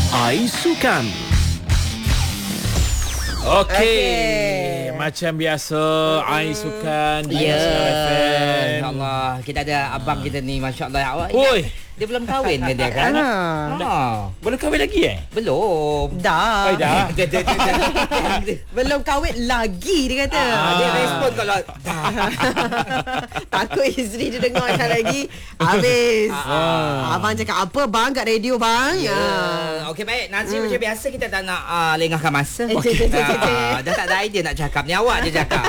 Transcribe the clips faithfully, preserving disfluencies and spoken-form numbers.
Ais Sukan. Okey. Okey. Macam biasa, Ais Sukan di Ya, Sinar F M. insyaAllah. Kita ada abang kita ni, Masya Allah. Awak Oi. dia belum kahwin ke dia kan? Ha. Ha. Boleh kahwin lagi eh? Belum. Dah. Oh, dah. Dia, dia, dia, dia, Belum kahwin lagi dia kata. Ah, dia respon kalau dah. Takut isteri dia dengar sekali lagi. Habis. Ah. Abang cakap apa bang kat radio bang? Ya. Ah. Okey baik, Nazri hmm. macam biasa kita tak nak uh, lengahkan masa. Eh, cik, cik, cik, cik, cik. Ah, dah tak ada idea nak cakap ni, awak je cakap.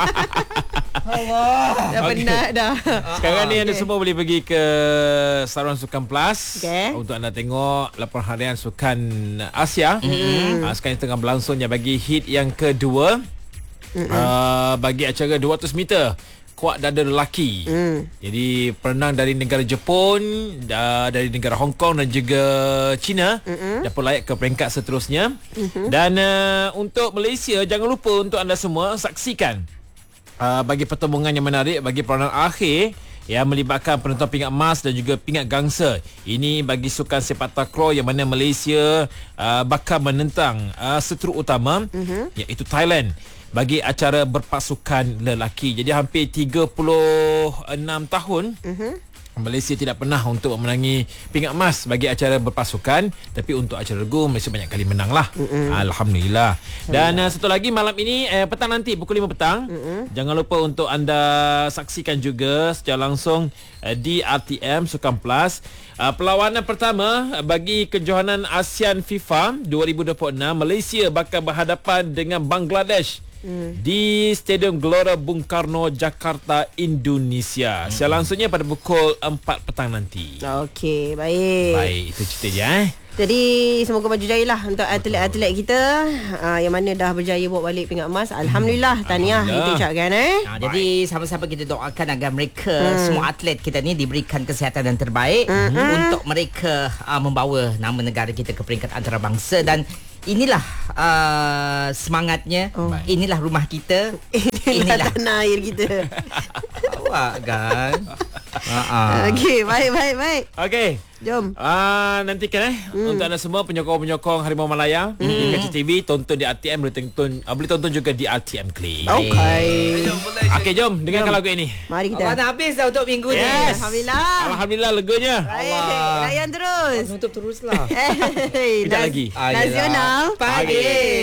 Dah Okey. penat dah. Sekarang ni anda Okey. semua boleh pergi ke Saluran Sukan Plus Okey. untuk anda tengok laporan harian Sukan Asia. Mm-hmm. Uh, sekarang tengah berlangsungnya bagi hit yang kedua. Mm-hmm. Uh, bagi acara dua ratus meter kuat dada lelaki. Mm. Jadi perenang dari negara Jepun, uh, dari negara Hong Kong dan juga China mm-hmm. dapat layak ke peringkat seterusnya. Mm-hmm. Dan uh, untuk Malaysia, jangan lupa untuk anda semua saksikan Uh, bagi pertembungan yang menarik bagi peranan akhir yang melibatkan penonton pingat emas dan juga pingat gangsa. Ini bagi sukan sepak takraw yang mana Malaysia uh, bakal menentang uh, seteruk utama uh-huh. iaitu Thailand bagi acara berpasukan lelaki. Jadi hampir tiga puluh enam tahun uh-huh. Malaysia tidak pernah untuk memenangi pingat emas bagi acara berpasukan, tapi untuk acara regu Malaysia banyak kali menang lah. Mm-mm. Alhamdulillah. Dan uh, satu lagi malam ini eh, petang nanti pukul lima petang. Mm-mm. Jangan lupa untuk anda saksikan juga secara langsung uh, di R T M Sukan Plus. Uh, perlawanan pertama bagi kejohanan ASEAN FIFA dua ribu dua puluh enam, Malaysia bakal berhadapan dengan Bangladesh. Hmm. Di Stadium Gelora Bung Karno, Jakarta, Indonesia. Hmm. Secara langsungnya pada pukul empat petang nanti. Okey, baik. Baik, itu cerita je eh. Jadi semoga maju jaya lah untuk atlet-atlet kita uh, yang mana dah berjaya bawa balik pingat emas. Alhamdulillah, tahniah kita ucapkan eh. Ha, jadi sama-sama kita doakan agar mereka hmm. semua atlet kita ni diberikan kesihatan yang terbaik hmm. untuk mereka uh, membawa nama negara kita ke peringkat antarabangsa. Dan inilah uh, semangatnya. Oh. Inilah rumah kita. Inilah, inilah tanah air kita. Awak kan. uh-uh. Okey, baik baik baik. Okey. Jom. Ah, nantikan eh hmm. untuk anda semua penyokong-penyokong Harimau Malaya hmm. di Kacil T V, tonton di R T M, boleh tonton uh, boleh tonton juga di R T M Click. Okey. Okey, jom dengarkan lagu ini. Mari kita. Awak dah habis dah untuk minggu ni. Yes. Alhamdulillah. Alhamdulillah leganya. Baik, layan terus. Tutup teruslah. Eh, Kejap lagi. Nasional Pagi.